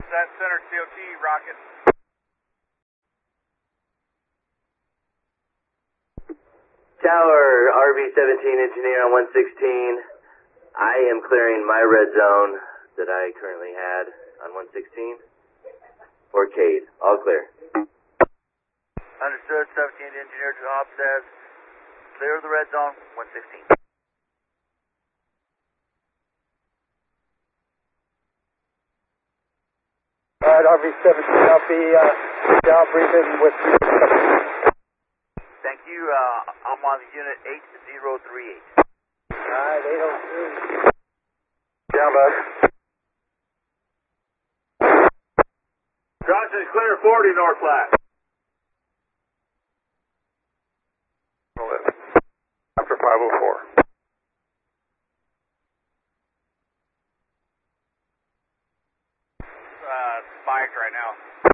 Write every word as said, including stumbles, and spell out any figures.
Set center C O T, rocket. Tower, R V seventeen engineer on one sixteen. I am clearing my red zone that I currently had on one sixteen. For Cade, all clear. Understood, seventeen engineer to Hobbs says, clear the red zone, one sixteen. Alright, R V seventeen, I'll be uh, down briefing with you. Thank you, uh, I'm on the unit eight zero three eight. Alright, eight oh three. Down, bud. Crossing clear, forty north flat. After five oh four. Uh, spiked right now.